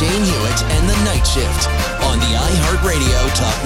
Shane Hewitt and the Night Shift on the iHeartRadio Talk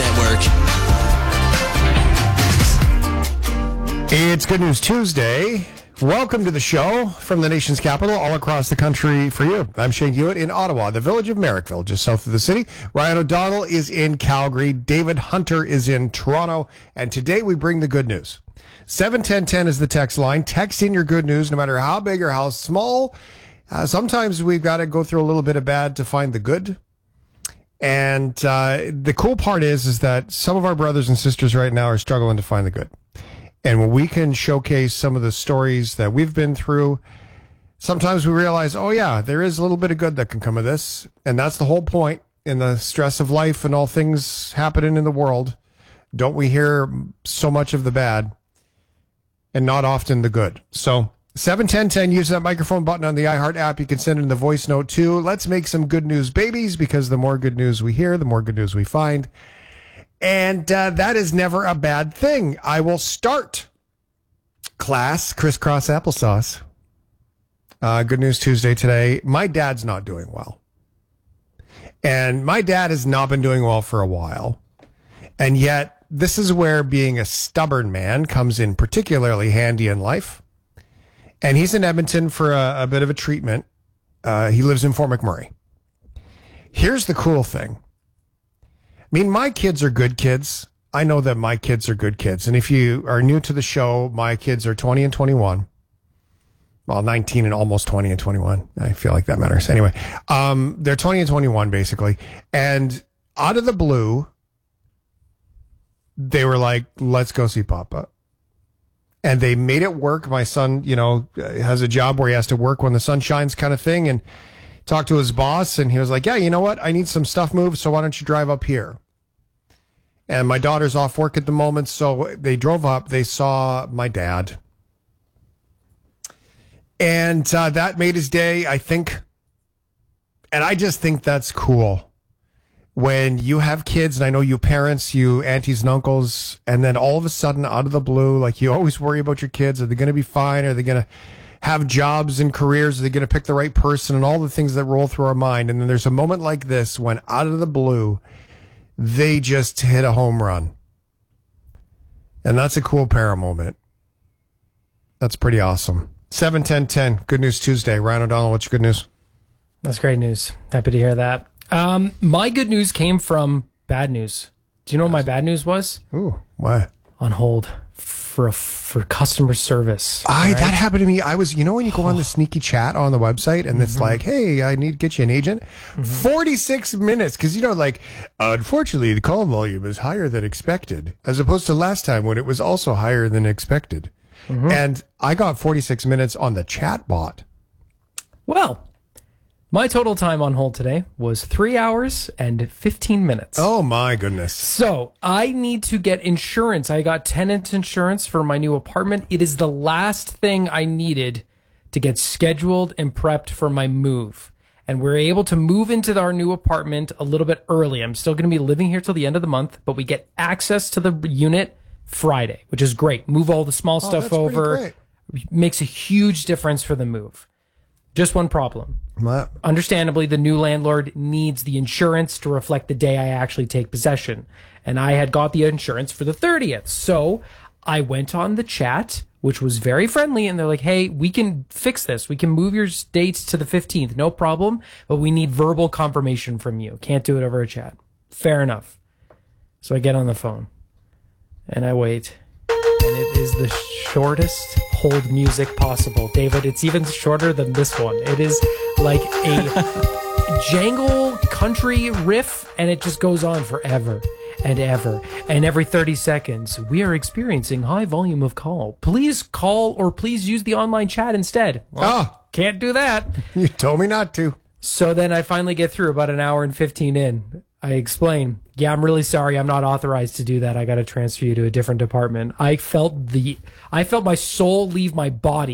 Network. It's Good News Tuesday. Welcome to the show from the nation's capital, all across the country for you. I'm Shane Hewitt in Ottawa, the village of Merrickville, just south of the city. Ryan O'Donnell is in Calgary. David Hunter is in Toronto. And today we bring the good news. 71010 is the text line. Text in your good news, no matter how big or how small. Sometimes we've got to go through a little bit of bad to find the good. And the cool part is that some of our brothers and sisters right now are struggling to find the good. And when we can showcase some of the stories that we've been through, sometimes we realize, oh yeah, there is a little bit of good that can come of this. And that's the whole point in the stress of life and all things happening in the world. Don't we hear so much of the bad and not often the good? So 71010, use that microphone button on the iHeart app. You can send in the voice note too. Let's make some good news babies, because the more good news we hear, the more good news we find. And that is never a bad thing. I will start class crisscross applesauce. Good News Tuesday today. My dad's not doing well. And my dad has not been doing well for a while. And yet this is where being a stubborn man comes in particularly handy in life. And he's in Edmonton for a bit of a treatment. He lives in Fort McMurray. Here's the cool thing. I mean, my kids are good kids. I know that my kids are good kids. And if you are new to the show, my kids are 20 and 21. Well, 19 and almost 20 and 21. I feel like that matters. Anyway, they're 20 and 21, basically. And out of the blue, they were like, let's go see Papa. And they made it work. My son, has a job where he has to work when the sun shines kind of thing. And talked to his boss, and he was like, yeah, you know what? I need some stuff moved, so why don't you drive up here? And my daughter's off work at the moment, so they drove up. They saw my dad. And that made his day, I think. And I just think that's cool. When you have kids, and I know you parents, you aunties and uncles, and then all of a sudden, out of the blue, like you always worry about your kids. Are they going to be fine? Are they going to have jobs and careers? Are they going to pick the right person? And all the things that roll through our mind. And then there's a moment like this when out of the blue, they just hit a home run. And that's a cool para moment. That's pretty awesome. 71010, Good News Tuesday. Ryan O'Donnell, what's your good news? That's great news. Happy to hear that. My good news came from bad news. Do you know what my bad news was? Ooh, why? On hold for customer service. That happened to me. I was, when you go on the sneaky chat on the website and it's like, hey, I need to get you an agent. 46 minutes. Because, unfortunately, the call volume is higher than expected, as opposed to last time when it was also higher than expected. And I got 46 minutes on the chat bot. Well, my total time on hold today was 3 hours and 15 minutes. Oh, my goodness. So I need to get insurance. I got tenant insurance for my new apartment. It is the last thing I needed to get scheduled and prepped for my move. And we're able to move into our new apartment a little bit early. I'm still going to be living here till the end of the month, but we get access to the unit Friday, which is great. Move all the small stuff over. Makes a huge difference for the move. Just one problem. What? Understandably, the new landlord needs the insurance to reflect the day I actually take possession. And I had got the insurance for the 30th. So I went on the chat, which was very friendly. And they're like, hey, we can fix this. We can move your dates to the 15th. No problem. But we need verbal confirmation from you. Can't do it over a chat. Fair enough. So I get on the phone and I wait. And it is the shortest hold music possible. David, it's even shorter than this one. It is like a jangle country riff, and it just goes on forever and ever. And every 30 seconds, we are experiencing high volume of call. Please call, or please use the online chat instead. Well, can't do that. You told me not to. So then I finally get through about an hour and 15 in. I explain, yeah, I'm really sorry. I'm not authorized to do that. I got to transfer you to a different department. I felt my soul leave my body